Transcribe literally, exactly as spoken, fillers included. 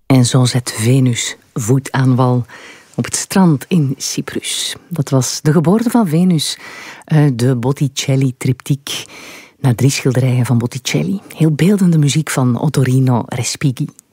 En zo zet Venus voet aan wal op het strand in Cyprus. Dat was de geboorte van Venus uit de Botticelli-triptiek. Na drie schilderijen van Botticelli. Heel beeldende muziek van Ottorino Respighi.